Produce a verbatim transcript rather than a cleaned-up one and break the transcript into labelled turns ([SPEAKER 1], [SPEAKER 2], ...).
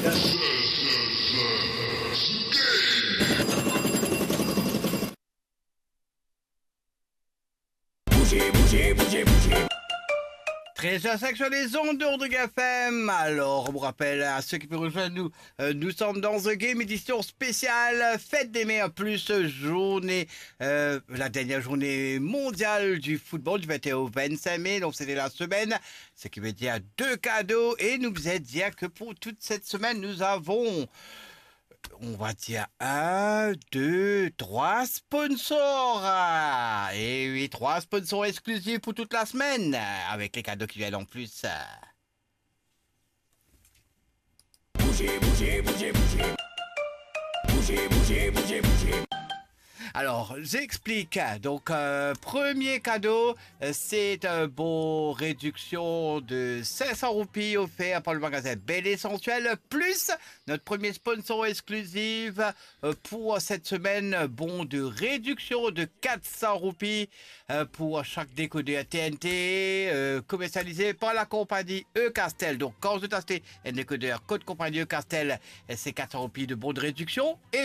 [SPEAKER 1] Bougez, bougez, bougez, bougez.
[SPEAKER 2] treize heures cinq sur les ondes d'Ordre F M. Alors, on vous rappelle à ceux qui peuvent rejoindre nous, euh, nous sommes dans The Game, édition spéciale Fête des Mères plus journée, euh, la dernière journée mondiale du football du vingt et un au vingt-cinq mai. Donc, c'était la semaine, ce qui veut dire deux cadeaux. Et nous vous êtes dire que pour toute cette semaine, nous avons, on va dire un, deux, trois sponsors. Ah, et oui, trois sponsors exclusifs pour toute la semaine, avec les cadeaux qui viennent en plus.
[SPEAKER 1] Bougez, bougez, bougez, bougez. Bougez, bougez, bougez, bougez.
[SPEAKER 2] Alors, j'explique. Donc, euh, premier cadeau, euh, c'est un bon réduction de cinq cents roupies offert par le magasin Belle Essentiel, plus notre premier sponsor exclusif euh, pour cette semaine, bon de réduction de quatre cents roupies euh, pour chaque décodeur T N T euh, commercialisé par la compagnie E-Castel. Donc, quand vous achetez un décodeur code compagnie E-Castel, c'est quatre cents roupies de bon de réduction. Et